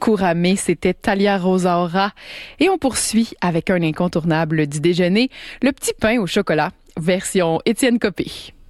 Curamé, c'était Talia Rosaura. Et on poursuit avec un incontournable du déjeuner, le petit pain au chocolat, version Étienne Copé.